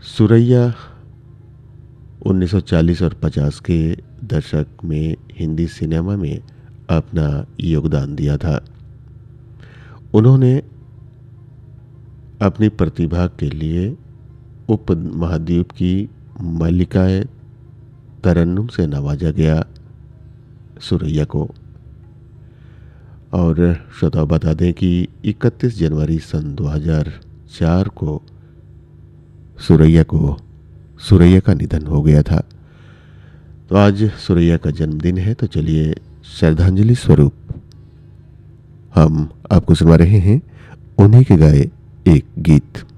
सुरैया 1940 और 50 के दशक में हिंदी सिनेमा में अपना योगदान दिया था। उन्होंने अपनी प्रतिभा के लिए उपमहाद्वीप की मल्लिकाए तरन्नुम से नवाजा गया सुरैया को। और श्रोताओं बता दें कि 31 जनवरी सन 2004 को सुरैया का निधन हो गया था। तो आज सुरैया का जन्मदिन है, तो चलिए श्रद्धांजलि स्वरूप हम आपको सुना रहे हैं उन्हीं के गाए एक गीत।